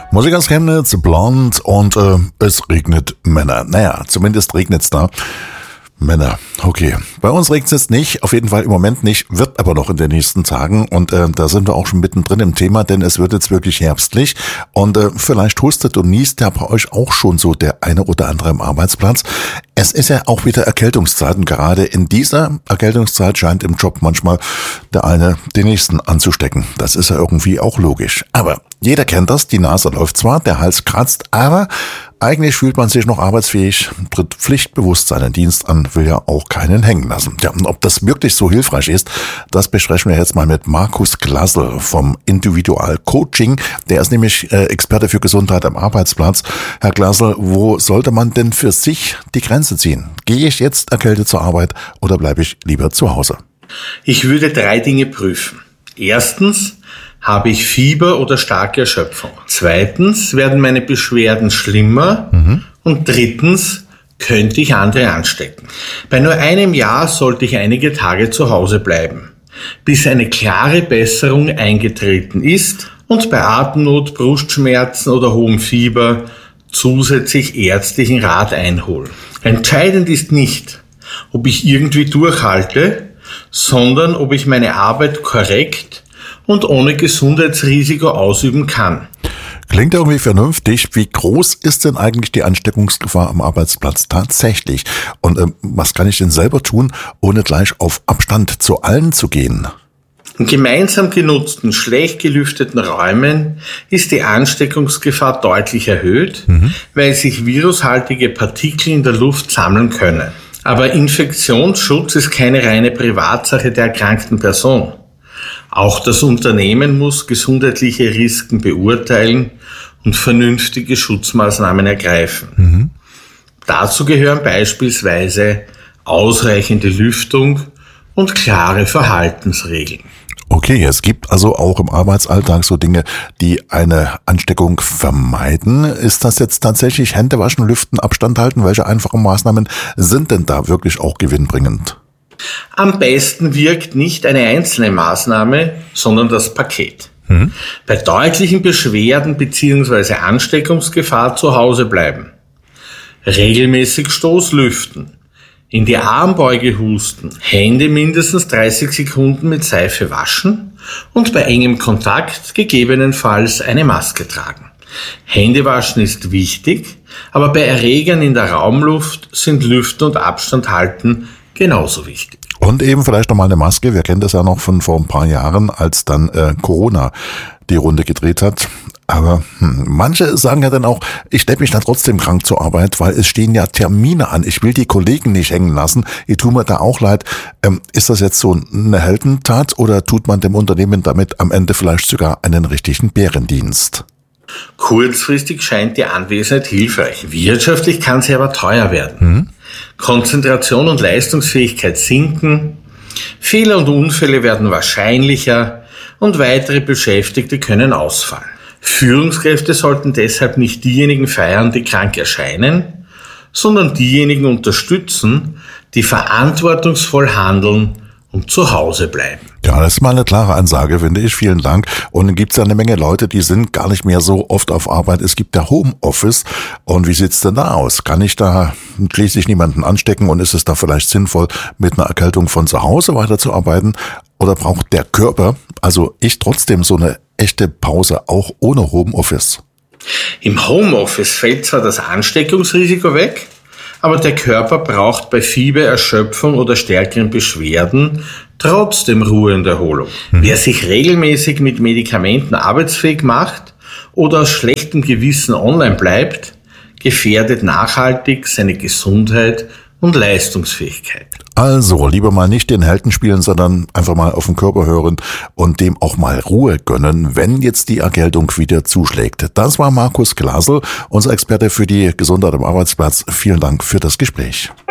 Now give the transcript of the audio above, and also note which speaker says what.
Speaker 1: Musik aus Chemnitz, blond und es regnet Männer. Naja, zumindest regnet's da. Männer, okay. Bei uns regnet es nicht, auf jeden Fall im Moment nicht, wird aber noch in den nächsten Tagen und da sind wir auch schon mittendrin im Thema, denn es wird jetzt wirklich herbstlich und vielleicht hustet und niest ja bei euch auch schon so der eine oder andere am Arbeitsplatz. Es ist ja auch wieder Erkältungszeit und gerade in dieser Erkältungszeit scheint im Job manchmal der eine den nächsten anzustecken. Das ist ja irgendwie auch logisch. Aber jeder kennt das, die Nase läuft zwar, der Hals kratzt, aber eigentlich fühlt man sich noch arbeitsfähig, tritt pflichtbewusst seinen Dienst an, will ja auch keinen hängen lassen. Ja, und ob das wirklich so hilfreich ist, das besprechen wir jetzt mal mit Markus Glassel vom Individual Coaching. Der ist nämlich Experte für Gesundheit am Arbeitsplatz. Herr Glassel, wo sollte man denn für sich die Grenze ziehen? Gehe ich jetzt erkältet zur Arbeit oder bleibe ich lieber zu Hause?
Speaker 2: Ich würde 3 Dinge prüfen. Erstens, habe ich Fieber oder starke Erschöpfung? Zweitens, werden meine Beschwerden schlimmer? Und drittens, könnte ich andere anstecken? Bei nur einem Jahr sollte ich einige Tage zu Hause bleiben, bis eine klare Besserung eingetreten ist und bei Atemnot, Brustschmerzen oder hohem Fieber zusätzlich ärztlichen Rat einholen. Entscheidend ist nicht, ob ich irgendwie durchhalte, sondern ob ich meine Arbeit korrekt und ohne Gesundheitsrisiko ausüben kann.
Speaker 1: Klingt irgendwie vernünftig. Wie groß ist denn eigentlich die Ansteckungsgefahr am Arbeitsplatz tatsächlich? Und was kann ich denn selber tun, ohne gleich auf Abstand zu allen zu gehen?
Speaker 2: In gemeinsam genutzten, schlecht gelüfteten Räumen ist die Ansteckungsgefahr deutlich erhöht, weil sich virushaltige Partikel in der Luft sammeln können. Aber Infektionsschutz ist keine reine Privatsache der erkrankten Person. Auch das Unternehmen muss gesundheitliche Risiken beurteilen und vernünftige Schutzmaßnahmen ergreifen. Dazu gehören beispielsweise ausreichende Lüftung und klare Verhaltensregeln.
Speaker 1: Okay, es gibt also auch im Arbeitsalltag so Dinge, die eine Ansteckung vermeiden. Ist das jetzt tatsächlich Hände waschen, lüften, Abstand halten? Welche einfachen Maßnahmen sind denn da wirklich auch gewinnbringend?
Speaker 2: Am besten wirkt nicht eine einzelne Maßnahme, sondern das Paket. Bei deutlichen Beschwerden bzw. Ansteckungsgefahr zu Hause bleiben. Regelmäßig Stoßlüften. In die Armbeuge husten. Hände mindestens 30 Sekunden mit Seife waschen und bei engem Kontakt gegebenenfalls eine Maske tragen. Händewaschen ist wichtig, aber bei Erregern in der Raumluft sind Lüften und Abstand halten genauso wichtig.
Speaker 1: Und eben vielleicht nochmal eine Maske. Wir kennen das ja noch von vor ein paar Jahren, als dann Corona die Runde gedreht hat. Aber manche sagen ja dann auch, ich stelle mich dann trotzdem krank zur Arbeit, weil es stehen ja Termine an. Ich will die Kollegen nicht hängen lassen. Die tun mir da auch leid. Ist das jetzt so eine Heldentat oder tut man dem Unternehmen damit am Ende vielleicht sogar einen richtigen Bärendienst?
Speaker 2: Kurzfristig scheint die Anwesenheit hilfreich. Wirtschaftlich kann sie aber teuer werden. Konzentration und Leistungsfähigkeit sinken, Fehler und Unfälle werden wahrscheinlicher und weitere Beschäftigte können ausfallen. Führungskräfte sollten deshalb nicht diejenigen feiern, die krank erscheinen, sondern diejenigen unterstützen, die verantwortungsvoll handeln und zu Hause bleiben.
Speaker 1: Ja, das ist mal eine klare Ansage, finde ich. Vielen Dank. Und dann gibt's ja eine Menge Leute, die sind gar nicht mehr so oft auf Arbeit. Es gibt ja Homeoffice. Und wie sieht's denn da aus? Kann ich da schließlich niemanden anstecken? Und ist es da vielleicht sinnvoll, mit einer Erkältung von zu Hause weiterzuarbeiten? Oder braucht der Körper, also ich trotzdem so eine echte Pause, auch ohne Homeoffice?
Speaker 2: Im Homeoffice fällt zwar das Ansteckungsrisiko weg, aber der Körper braucht bei Fieber, Erschöpfung oder stärkeren Beschwerden trotzdem Ruhe und Erholung. Wer sich regelmäßig mit Medikamenten arbeitsfähig macht oder aus schlechtem Gewissen online bleibt, gefährdet nachhaltig seine Gesundheit und Leistungsfähigkeit.
Speaker 1: Also lieber mal nicht den Helden spielen, sondern einfach mal auf den Körper hören und dem auch mal Ruhe gönnen, wenn jetzt die Erkältung wieder zuschlägt. Das war Markus Glassel, unser Experte für die Gesundheit am Arbeitsplatz. Vielen Dank für das Gespräch.